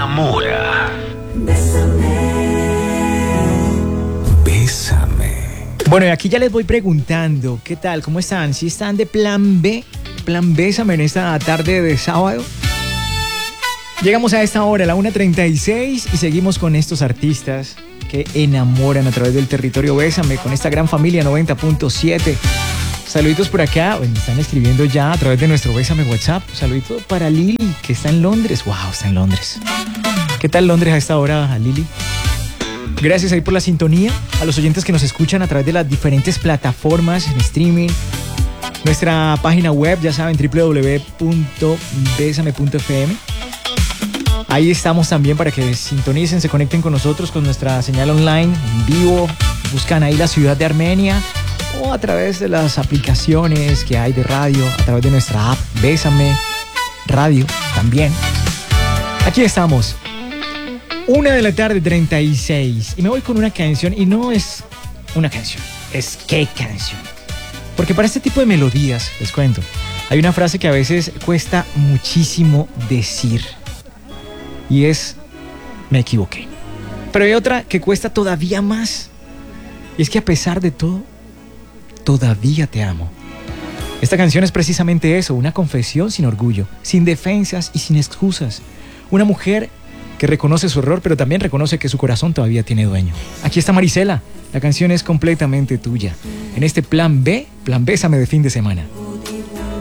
enamora. Bésame. Bueno, y aquí ya les voy preguntando, ¿qué tal? ¿Cómo están? ¿Sí están de plan B? Plan Bésame en esta tarde de sábado. Llegamos a esta hora, la 1:36, y seguimos con estos artistas que enamoran a través del territorio Bésame, con esta gran familia 90.7. Saluditos por acá, me están escribiendo ya a través de nuestro Bésame WhatsApp. Saludito para Lili, que está en Londres. Wow, está en Londres. ¿Qué tal Londres a esta hora, Lili? Gracias ahí por la sintonía, a los oyentes que nos escuchan a través de las diferentes plataformas en streaming. Nuestra página web, ya saben, www.besame.fm. Ahí estamos también para que sintonicen, se conecten con nosotros con nuestra señal online, en vivo. Buscan ahí la ciudad de Armenia o a través de las aplicaciones que hay de radio, a través de nuestra app Bésame Radio también. Aquí estamos. 1:36 y me voy con una canción, y no es una canción, es qué canción. Porque para este tipo de melodías, les cuento, hay una frase que a veces cuesta muchísimo decir y es: me equivoqué. Pero hay otra que cuesta todavía más, y es que a pesar de todo, todavía te amo. Esta canción es precisamente eso, una confesión sin orgullo, sin defensas y sin excusas. Una mujer que reconoce su error, pero también reconoce que su corazón todavía tiene dueño. Aquí está Marisela, la canción es completamente tuya. En este plan B, plan Bésame de fin de semana.